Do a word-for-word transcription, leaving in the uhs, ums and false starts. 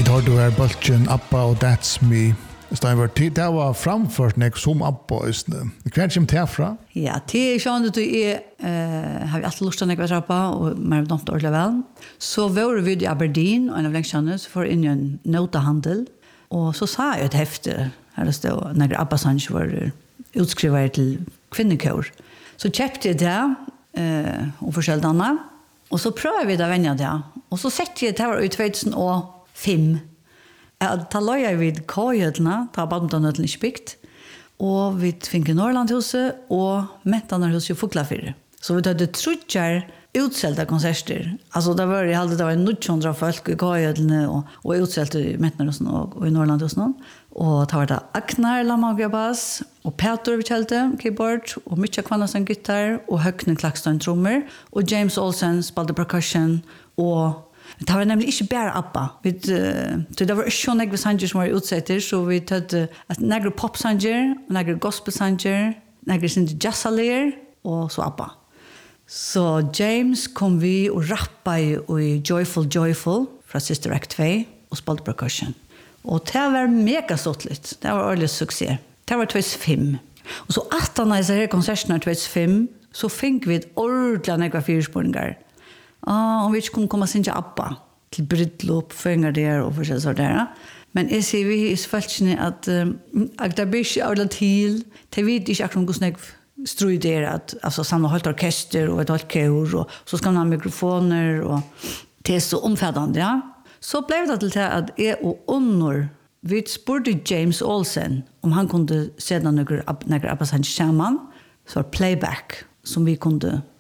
Vi tar du här bulten Abba och That's Me. Steinberg, det var framfört nek som Abba istället. Hva kommer det herfra? Ja, det är sjön att du är har vi alltid lust att nek trappa och mer något ordentligt väl. Så var vi i Aberdeen och en av längstanna så för in en notahandel och så sa jag ett häfte här det stod när Abba Sanch var utskrivet till kvinnokår. Så köpte jag det eh och försäljde Anna och så prövade vi det vänja det. Och så sett jag det här i tjugohundrafem. Jag talade vid Kajödlarna, ta badminton till Spikt. Och vi fick i Norrlandhuset och Mättanarhuset i Foklafyr. Så vi hade trutjar utsäljda konserter. Alltså det var, jag hade det var nittonhundra folk i Kajödlarna och, och utsällt i Mättanarhuset och, och i Norrlandhuset. Och det var det Aknar, Lamaga bass, och Peter vi kälte, keyboard, och Mitcha Kvannasen gitarr, och Höknen Klackstein trummor, och James Olsen spelade percussion, och det var nämligen inte bara Abba. Vi, uh, det var ikke noen sanger som var utsetter, så vi hadde uh, några popsanger, några gospelsanger, några jazzsaler, og så Abba. Så James kom vi og rappa i, i Joyful Joyful fra Sister Act två og spalte percussion. Og det var mega ståttligt. Det var ordentlig succé. Det var tjugohundrafem. Og så attan av disse konsertene tjugohundrafem, så fikk vi et ordentlig nekva fyrspåringer. Ah, om vi ikke kunne komme sin til Abba, til brydlop, føringer der og forskjellig sånt der. Men jeg sier vi i følelsene at um, at det blir ikke ordentlig til, det vet ikke akkurat hvordan jeg struiderer, at altså, samle holdt orkester og et holdt kør, og så skal man ha mikrofoner, og det er så omfattende, ja. Så blev det til at jeg og Unnor, vi spurte James Olsen om han kunde sedan några några Abba Sanch sammen, så var playback som vi kunde